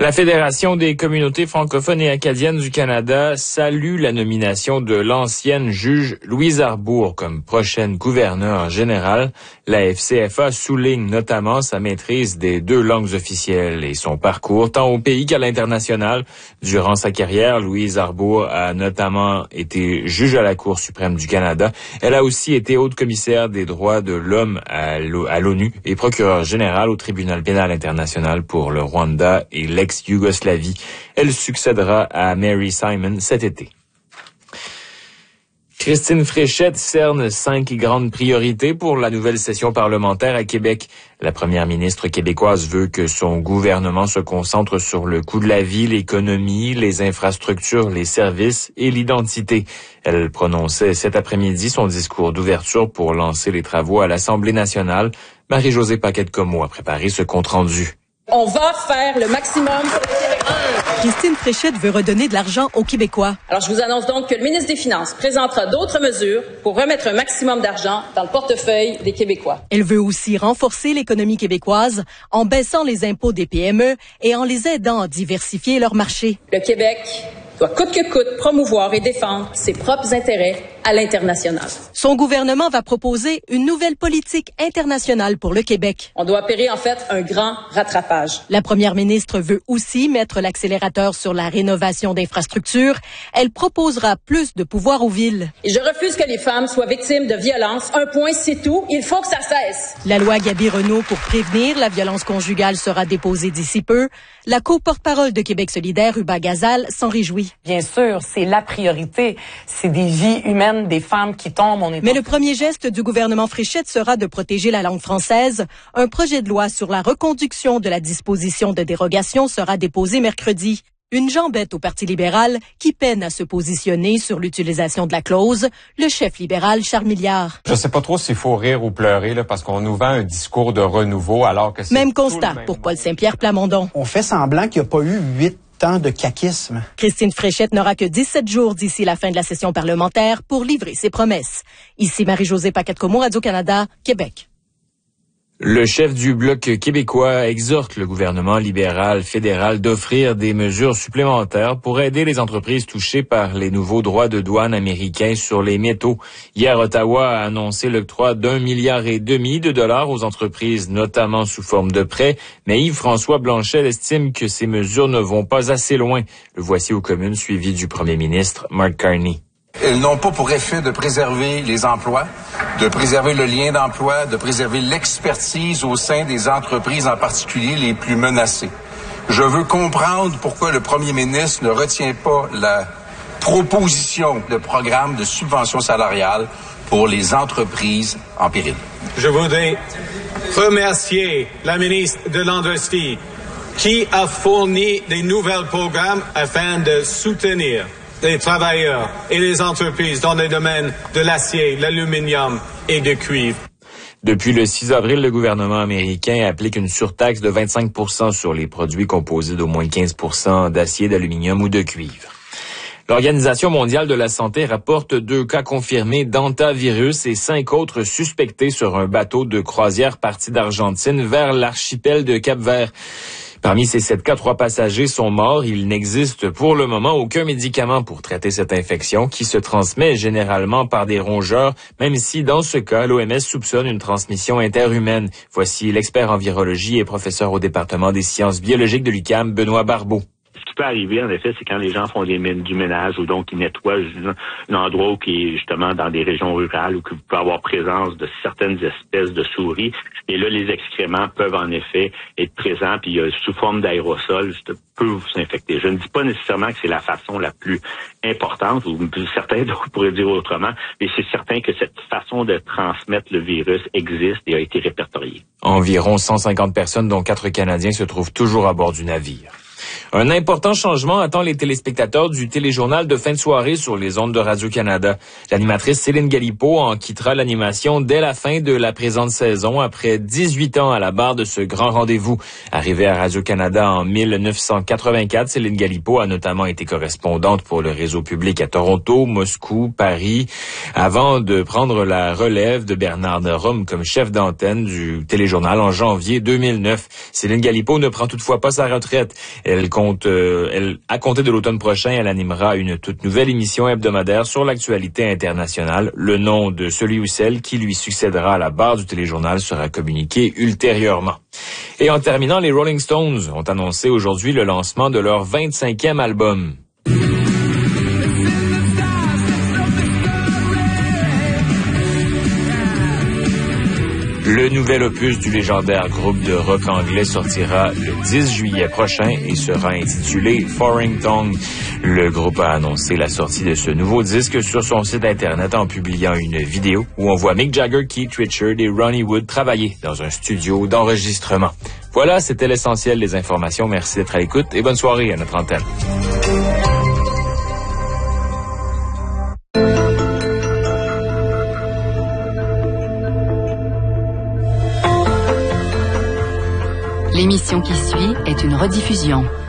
La Fédération des communautés francophones et acadiennes du Canada salue la nomination de l'ancienne juge Louise Arbour comme prochaine gouverneure générale. La FCFA souligne notamment sa maîtrise des 2 langues officielles et son parcours tant au pays qu'à l'international. Durant sa carrière, Louise Arbour a notamment été juge à la Cour suprême du Canada. Elle a aussi été haute commissaire des droits de l'homme à l'ONU et procureure générale au tribunal pénal international pour le Rwanda et l'ex-Yougoslavie. Elle succédera à Mary Simon cet été. Christine Fréchette cerne 5 grandes priorités pour la nouvelle session parlementaire à Québec. La première ministre québécoise veut que son gouvernement se concentre sur le coût de la vie, l'économie, les infrastructures, les services et l'identité. Elle prononçait cet après-midi son discours d'ouverture pour lancer les travaux à l'Assemblée nationale. Marie-Josée Paquette-Comeau a préparé ce compte-rendu. On va faire le maximum pour les Québécois. Christine Fréchette veut redonner de l'argent aux Québécois. Alors, je vous annonce donc que le ministre des Finances présentera d'autres mesures pour remettre un maximum d'argent dans le portefeuille des Québécois. Elle veut aussi renforcer l'économie québécoise en baissant les impôts des PME et en les aidant à diversifier leur marché. Le Québec doit coûte que coûte promouvoir et défendre ses propres intérêts à l'international. Son gouvernement va proposer une nouvelle politique internationale pour le Québec. On doit opérer en fait un grand rattrapage. La première ministre veut aussi mettre l'accélérateur sur la rénovation d'infrastructures. Elle proposera plus de pouvoir aux villes. Et je refuse que les femmes soient victimes de violences. Un point, c'est tout. Il faut que ça cesse. La loi Gabi-Renault pour prévenir la violence conjugale sera déposée d'ici peu. La co-porte-parole de Québec solidaire, Uba Gazal, s'en réjouit. Bien sûr, c'est la priorité. C'est des vies humaines, des femmes qui tombent. Mais le premier geste du gouvernement Fréchette sera de protéger la langue française. Un projet de loi sur la reconduction de la disposition de dérogation sera déposé mercredi. Une jambette au Parti libéral qui peine à se positionner sur l'utilisation de la clause, le chef libéral Charles Milliard. Je sais pas trop s'il faut rire ou pleurer là, parce qu'on nous vend un discours de renouveau alors que c'est même constat pour Paul Saint-Pierre Plamondon. On fait semblant qu'il n'y a pas eu 8 ans de caquisme. Christine Fréchette n'aura que 17 jours d'ici la fin de la session parlementaire pour livrer ses promesses. Ici Marie-Josée Paquette-Comeau, Radio-Canada, Québec. Le chef du Bloc québécois exhorte le gouvernement libéral fédéral d'offrir des mesures supplémentaires pour aider les entreprises touchées par les nouveaux droits de douane américains sur les métaux. Hier, Ottawa a annoncé l'octroi d'1,5 milliard de dollars aux entreprises, notamment sous forme de prêts. Mais Yves-François Blanchet estime que ces mesures ne vont pas assez loin. Le voici aux communes, suivi du premier ministre Mark Carney. Elles n'ont pas pour effet de préserver les emplois, de préserver le lien d'emploi, de préserver l'expertise au sein des entreprises, en particulier les plus menacées. Je veux comprendre pourquoi le premier ministre ne retient pas la proposition de programme de subvention salariale pour les entreprises en péril. Je voudrais remercier la ministre de l'Industrie qui a fourni des nouveaux programmes afin de soutenir les travailleurs et les entreprises dans les domaines de l'acier, l'aluminium et du cuivre. Depuis le 6 avril, le gouvernement américain applique une surtaxe de 25% sur les produits composés d'au moins 15% d'acier, d'aluminium ou de cuivre. L'Organisation mondiale de la santé rapporte 2 cas confirmés d'hantavirus et 5 autres suspectés sur un bateau de croisière parti d'Argentine vers l'archipel de Cap-Vert. Parmi ces 7 cas, 3 passagers sont morts. Il n'existe pour le moment aucun médicament pour traiter cette infection qui se transmet généralement par des rongeurs, même si dans ce cas, l'OMS soupçonne une transmission interhumaine. Voici l'expert en virologie et professeur au département des sciences biologiques de l'UQAM, Benoît Barbeau. Ce qui peut arriver, en effet, c'est quand les gens font du ménage ou donc ils nettoient un endroit qui est justement dans des régions rurales où il peut avoir présence de certaines espèces de souris. Et là, les excréments peuvent en effet être présents, puis sous forme d'aérosol, ça peut vous infecter. Je ne dis pas nécessairement que c'est la façon la plus importante, ou certains pourraient dire autrement, mais c'est certain que cette façon de transmettre le virus existe et a été répertoriée. Environ 150 personnes, dont 4 Canadiens, se trouvent toujours à bord du navire. Un important changement attend les téléspectateurs du téléjournal de fin de soirée sur les ondes de Radio-Canada. L'animatrice Céline Galipeau en quittera l'animation dès la fin de la présente saison, après 18 ans à la barre de ce grand rendez-vous. Arrivée à Radio-Canada en 1984, Céline Galipeau a notamment été correspondante pour le réseau public à Toronto, Moscou, Paris, avant de prendre la relève de Bernard Rome comme chef d'antenne du téléjournal en janvier 2009. Céline Galipeau ne prend toutefois pas sa retraite. Elle, à compter de l'automne prochain, elle animera une toute nouvelle émission hebdomadaire sur l'actualité internationale. Le nom de celui ou celle qui lui succédera à la barre du téléjournal sera communiqué ultérieurement. Et en terminant, les Rolling Stones ont annoncé aujourd'hui le lancement de leur 25e album. Le nouvel opus du légendaire groupe de rock anglais sortira le 10 juillet prochain et sera intitulé Foreign Tongue. Le groupe a annoncé la sortie de ce nouveau disque sur son site internet en publiant une vidéo où on voit Mick Jagger, Keith Richards et Ronnie Wood travailler dans un studio d'enregistrement. Voilà, c'était l'essentiel des informations. Merci d'être à l'écoute et bonne soirée à notre antenne. L'émission qui suit est une rediffusion.